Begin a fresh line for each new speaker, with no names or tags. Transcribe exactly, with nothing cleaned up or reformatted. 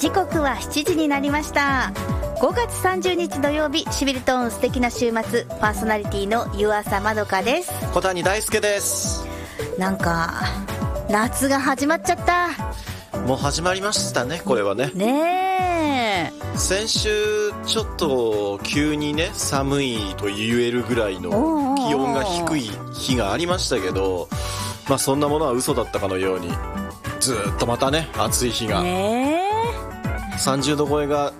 時刻はしちじになりました。ごがつさんじゅうにち土曜日、シビルトーン素敵な週末、パーソナリティの湯浅まどかです。
小谷大輔です。
なんか夏が始まっちゃった。
もう始まりましたね、これはね。
ねえ、
先週ちょっと急にね寒いと言えるぐらいの気温が低い日がありましたけど、まあそんなものは嘘だったかのようにずっとまたね暑い日が、
ねえ、
さんじゅうど超えが